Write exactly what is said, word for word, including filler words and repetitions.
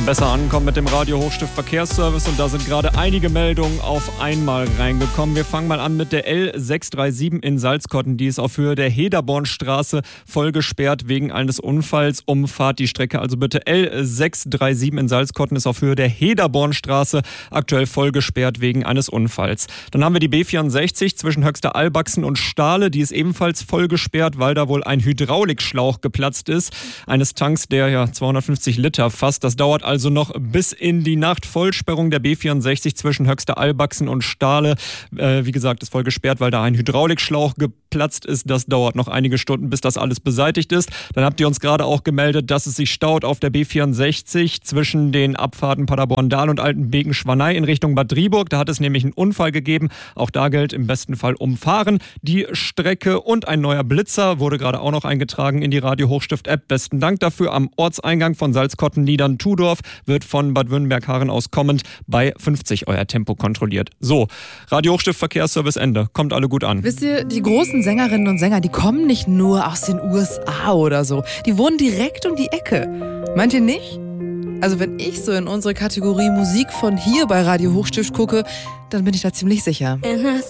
Besser ankommen mit dem Radio Hochstift Verkehrsservice und da sind gerade einige Meldungen auf einmal reingekommen. Wir fangen mal an mit der L sechs drei sieben in Salzkotten. Die ist auf Höhe der Hederbornstraße voll gesperrt wegen eines Unfalls. Umfahrt die Strecke also bitte. L sechs drei sieben in Salzkotten ist auf Höhe der Hederbornstraße aktuell voll gesperrt wegen eines Unfalls. Dann haben wir die B vierundsechzig zwischen Höxter-Albachsen und Stahle. Die ist ebenfalls voll gesperrt, weil da wohl ein Hydraulikschlauch geplatzt ist. Eines Tanks, der ja zweihundertfünfzig Liter fasst. Das dauert also noch bis in die Nacht. Vollsperrung der B vierundsechzig zwischen Höxter-Albachsen und Stahle. Äh, wie gesagt, ist voll gesperrt, weil da ein Hydraulikschlauch geplatzt ist. Das dauert noch einige Stunden, bis das alles beseitigt ist. Dann habt ihr uns gerade auch gemeldet, dass es sich staut auf der B vierundsechzig zwischen den Abfahrten Paderborn-Dahl und Altenbeken-Schwanei in Richtung Bad Driburg. Da hat es nämlich einen Unfall gegeben. Auch da gilt im besten Fall umfahren die Strecke. Und ein neuer Blitzer wurde gerade auch noch eingetragen in die Radio Hochstift-App. Besten Dank dafür. Am Ortseingang von Salzkotten-Niedern-Tudorf wird von Bad Württemberg-Haaren aus kommend bei fünfzig euer Tempo kontrolliert. So, Radio Hochstift Verkehrsservice Ende. Kommt alle gut an. Wisst ihr, die großen Sängerinnen und Sänger, die kommen nicht nur aus den U S A oder so. Die wohnen direkt um die Ecke. Meint ihr nicht? Also wenn ich so in unsere Kategorie Musik von hier bei Radio Hochstift gucke, dann bin ich da ziemlich sicher.